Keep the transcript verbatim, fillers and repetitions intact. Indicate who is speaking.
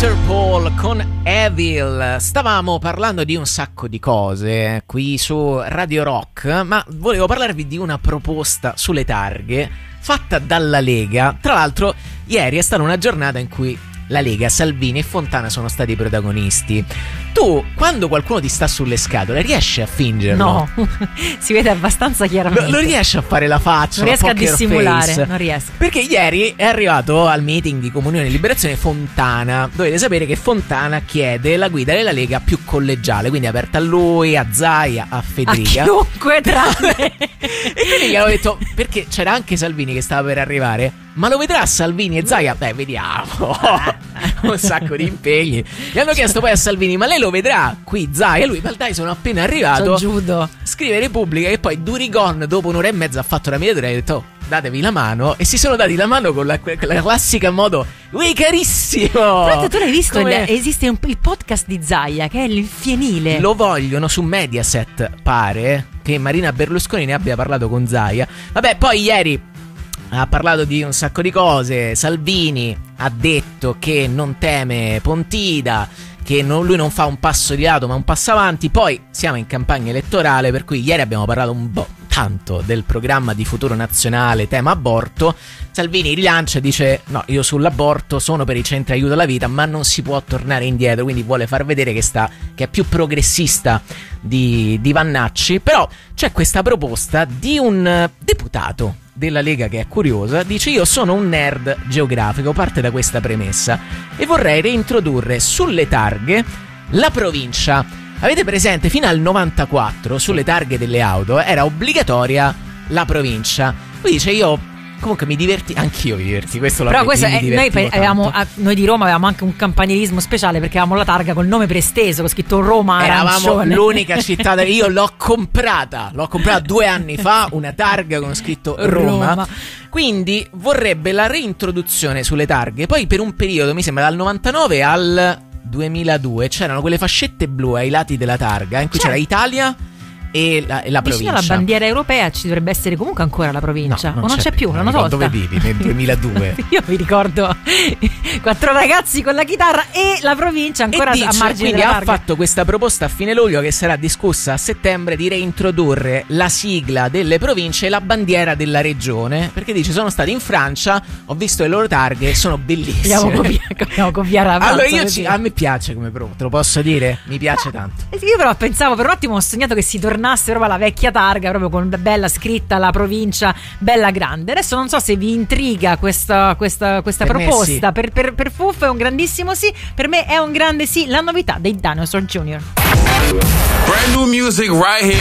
Speaker 1: Interpol con Evil. Stavamo parlando di un sacco di cose qui su Radio Rock, ma volevo parlarvi di una proposta sulle targhe fatta dalla Lega. Tra l'altro ieri è stata una giornata in cui la Lega, Salvini e Fontana sono stati protagonisti. Tu, quando qualcuno ti sta sulle scatole, riesci a fingerlo?
Speaker 2: No, si vede abbastanza chiaramente.
Speaker 1: Lo, lo riesci a fare la faccia?
Speaker 2: Non riesco a dissimulare,
Speaker 1: face?
Speaker 2: non riesco.
Speaker 1: Perché ieri è arrivato al meeting di Comunione e Liberazione Fontana. Dovete sapere che Fontana chiede la guida della Lega più collegiale, quindi aperta a lui, a Zaia, a Federica.
Speaker 2: A chiunque tranne.
Speaker 1: E quindi gli avevo detto, perché c'era anche Salvini che stava per arrivare, ma lo vedrà Salvini e Zaia? Beh, vediamo. Un sacco di impegni. Gli hanno chiesto poi a Salvini, ma lei lo vedrà qui Zaia? E lui, ma dai, sono appena arrivato.
Speaker 2: Giudo.
Speaker 1: Scrive Repubblica e poi Durigon dopo un'ora e mezza ha fatto la mediatura e ha detto, oh, datevi la mano. E si sono dati la mano con la, la classica modo, ui carissimo.
Speaker 2: Però tu l'hai visto,
Speaker 1: come...
Speaker 2: il, esiste un, il podcast di Zaia che è l'Infienile.
Speaker 1: Lo vogliono su Mediaset, pare che Marina Berlusconi ne abbia parlato con Zaia. Vabbè, poi ieri ha parlato di un sacco di cose. Salvini ha detto che non teme Pontida, che non, lui non fa un passo di lato ma un passo avanti. Poi siamo in campagna elettorale, per cui ieri abbiamo parlato un po' tanto del programma di Futuro Nazionale tema aborto. Salvini rilancia e dice no, io sull'aborto sono per i centri aiuto alla vita, ma non si può tornare indietro, quindi vuole far vedere che sta che è più progressista di, di Vannacci. Però c'è questa proposta di un deputato della Lega che è curiosa, dice io sono un nerd geografico, parte da questa premessa e vorrei reintrodurre sulle targhe la provincia. Avete presente, fino al novantaquattro sulle targhe delle auto era obbligatoria la provincia. Lui dice io comunque mi diverti, anch'io mi diverti, questo
Speaker 2: però
Speaker 1: lo
Speaker 2: questo è, noi,
Speaker 1: tanto.
Speaker 2: avevamo, noi di Roma avevamo anche un campanilismo speciale perché avevamo la targa col nome presteso, con scritto Roma
Speaker 1: eravamo
Speaker 2: arancione.
Speaker 1: L'unica città da... io l'ho comprata l'ho comprata due anni fa, una targa con scritto Roma, Roma. Quindi vorrebbe la reintroduzione sulle targhe. Poi per un periodo, mi sembra dal novantanove al duemiladue, c'erano quelle fascette blu ai lati della targa in cui c'era Italia e la, e la
Speaker 2: vicino
Speaker 1: provincia.
Speaker 2: Alla bandiera europea ci dovrebbe essere comunque ancora la provincia.
Speaker 1: No, non
Speaker 2: o non c'è, c'è più, l'hanno tolta.
Speaker 1: Dove vivi nel duemiladue?
Speaker 2: Io mi ricordo quattro ragazzi con la chitarra e la provincia ancora
Speaker 1: dice,
Speaker 2: a margine
Speaker 1: quindi
Speaker 2: della
Speaker 1: ha
Speaker 2: targa.
Speaker 1: fatto questa proposta a fine luglio che sarà discussa a settembre di reintrodurre la sigla delle province e la bandiera della regione, perché dice sono stati in Francia, ho visto le loro targhe, sono bellissime.
Speaker 2: Dobbiamo copiare, dobbiamo copiare la
Speaker 1: allora
Speaker 2: Francia,
Speaker 1: io ci, a me piace come proposta, te lo posso dire? Mi piace
Speaker 2: ah,
Speaker 1: tanto.
Speaker 2: Io però pensavo per un attimo, ho sognato che si tornasse proprio alla vecchia targa, proprio con bella scritta la provincia bella grande. Adesso non so se vi intriga questa, questa, questa
Speaker 1: per
Speaker 2: proposta.
Speaker 1: Sì.
Speaker 2: Per, per, per Fuff è un grandissimo sì, per me è un grande sì. La novità dei Dinosaur Junior.
Speaker 3: Brand new music right here.